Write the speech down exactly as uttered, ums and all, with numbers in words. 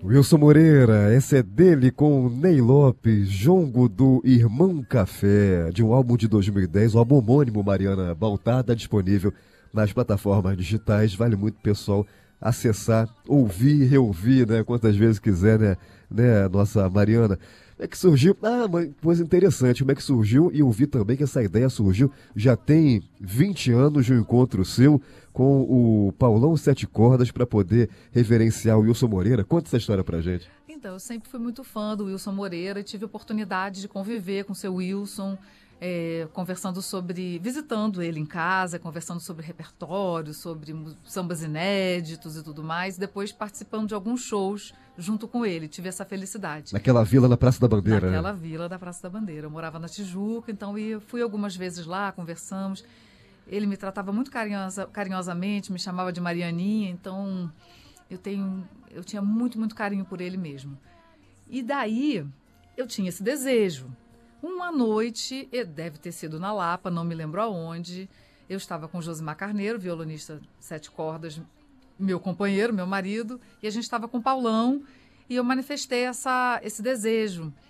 Wilson Moreira, essa é dele com Ney Lopes, Jongo do Irmão Café, de um álbum de dois mil e dez, o álbum homônimo, Mariana Baltar, está disponível nas plataformas digitais, vale muito pessoal acessar, ouvir, reouvir, né, quantas vezes quiser, né, né, nossa Mariana. Como é que surgiu? Ah, uma coisa interessante, como é que surgiu? E eu vi também que essa ideia surgiu já tem vinte anos de um encontro seu com o Paulão Sete Cordas para poder reverenciar o Wilson Moreira. Conta essa história pra gente. Então, eu sempre fui muito fã do Wilson Moreira e tive a oportunidade de conviver com o seu Wilson, é, conversando sobre, visitando ele em casa, conversando sobre repertório, sobre mu- sambas inéditos e tudo mais, depois participando de alguns shows junto com ele. Tive essa felicidade. Naquela vila na Praça da Bandeira, Naquela né? vila da Praça da Bandeira. Eu morava na Tijuca, então ia, fui algumas vezes lá, conversamos. Ele me tratava muito carinhosa, carinhosamente, me chamava de Marianinha, então eu tenho, eu tinha muito, muito carinho por ele mesmo. E daí eu tinha esse desejo. Uma noite, e deve ter sido na Lapa, não me lembro aonde, eu estava com Josimar Carneiro, violonista sete cordas, meu companheiro, meu marido, e a gente estava com Paulão, e eu manifestei essa, esse desejo.